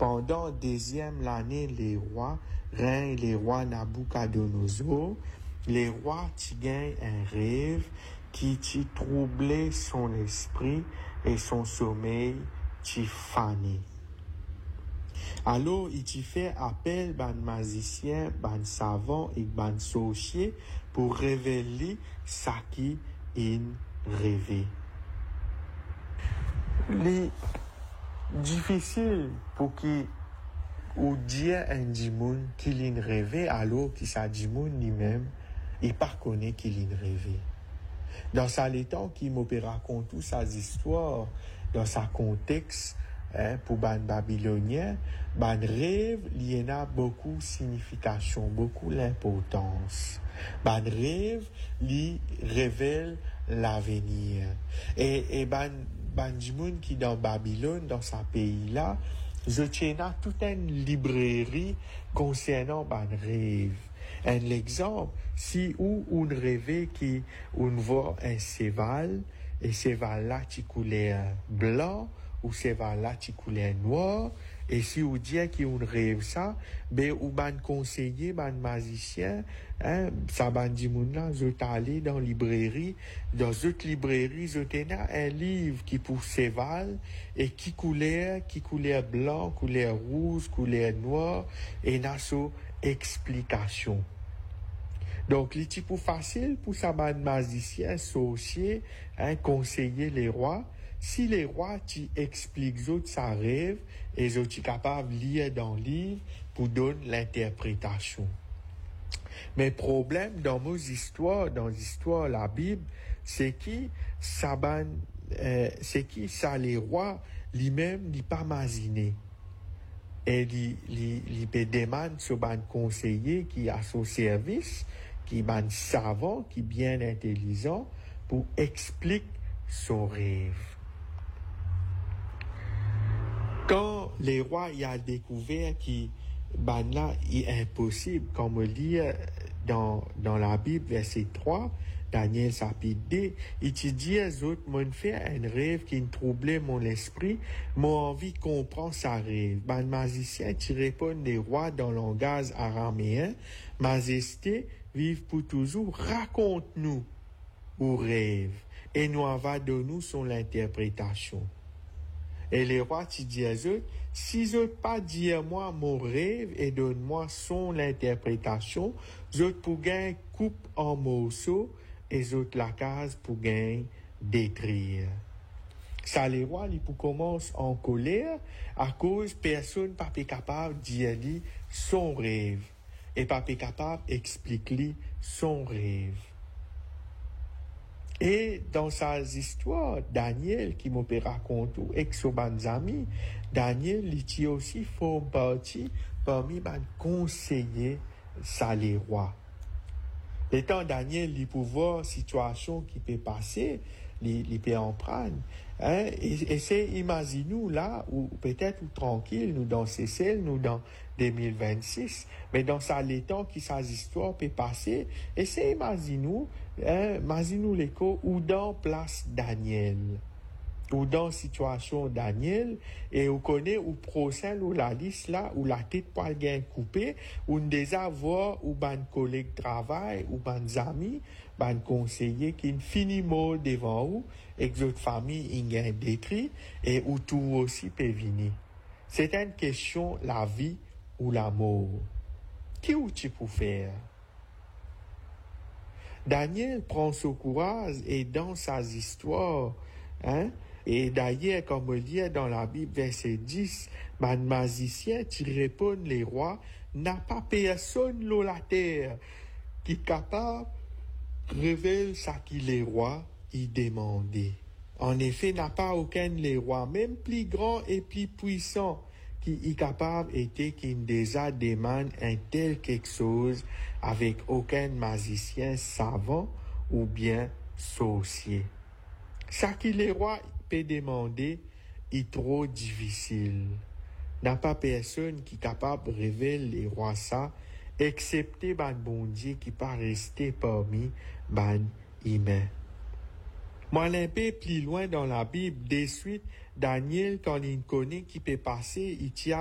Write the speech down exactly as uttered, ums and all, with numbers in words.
pendant deuxième l'année, les rois, règne les rois Nabucodonosor, les rois qui gagnent un rêve qui t'y troublait son esprit et son sommeil t'y fané. Alors, il t'y fait appel ban magicien, ban savant et ban sorcier pour révéler ça qui in rêvé. Les difficile pour qui ou dire un dimoun qu'il in rêvé alors que sa dimoun lui-même il pas connaît qu'il in rêvé. Dans sa l'étang qui m'opère raconte tout sa histoire dans sa contexte hein, pour ban babylonien ban rêve il y en a beaucoup signification beaucoup l'importance ban rêve lui révèle l'avenir et et ban ban dimoun qui dans Babylone dans sa pays là je tiens à toute une librairie concernant ban rêve. Un exemple, si ou on rêve qui on voit un cheval et cheval là qui couleur blanc ou cheval là qui couleur noir et si on dit qu'on rêve ça ben ou ban conseiller ban magicien hein ça ban dimoun là je t'aller dans librairie dans cette librairie je tenais un livre qui pour cheval et qui couleur qui couleur blanc couleur rouge couleur noir et n'a so explication. Donc, les types facile pour ça, ban magicien, sorcier, hein, conseiller les rois. Si les rois qui expliquent autres ça rêve, et ils sont capables de lire dans le livre pour donner l'interprétation. Mais problème dans nos histoires, dans l'histoire de la Bible, c'est qui ça ban, euh, c'est qui ça les rois, lui-même, n'est pas imaginé. Et il, il, il peut demander sur ban conseiller qui a son service, qui ban savant, qui bien intelligent, pour expliquer son rêve. Quand les rois y a découvert qui ban là est impossible, comme on lit dans, dans la Bible, verset trois, Daniel chapitre deux, il te dit aux autres, mon fait un rêve qui troublait mon esprit, mon envie de comprendre sa rêve. Ban magicien qui répond des rois dans le langage araméen, Majesté, vive pour toujours, raconte-nous ou rêve, et nous va donner son interprétation. Et les rois qui disent eux, si je pas dire moi mon rêve et donne-moi son interprétation, je pour gagner coupe en morceaux et je la case pour gagner détruire. Ça les rois ils pour commencer en colère à cause personne pas capable de dire son rêve et pas capable d'expliquer son rêve. Et dans sa histoire, Daniel, qui m'a raconté avec son amis, Daniel, il aussi fait partie parmi les conseillers, ça les rois. Étant Daniel, il peut voir situation qui peut passer, il peut en prendre. Hein? Et, et c'est, imaginez-nous là, ou peut-être ou tranquille, nous dans ces selles, nous dans deux mille vingt-six, mais dans ça, les temps qui sa histoire peut passer, et c'est, imaginez-nous, hein, imaginez-nous l'écho, ou dans place Daniel. Ou dans situation Daniel, et on connaît ou procès ou la liste là, ou la tête pas bien coupée, ou déjà voir ou ban collègue travail, ou ban amis, ban conseiller qui finit mort devant vous, et que votre famille y gagne détruit, et où tout aussi peut venir. C'est une question, la vie ou la mort. Qui ou tu peux faire? Daniel prend son courage et dans sa histoire, hein, et d'ailleurs, comme on dit dans la Bible, verset dix, man magicien qui répond les rois, n'a pas personne sur la terre qui est capable de révéler ce que les rois y demandaient. En effet, n'a pas aucun les rois, même plus grand et plus puissant, qui est capable était qui déjà demande un tel quelque chose avec aucun magicien savant ou bien sorcier. Ce que les rois peut demander est trop difficile. N'a pas personne qui est capable de révéler les rois ça, excepté ban bon Dieu qui pas resté parmi ban humains. Moi, un peu plus loin dans la Bible, des suites, Daniel, quand il connaît qui peut passer, il tient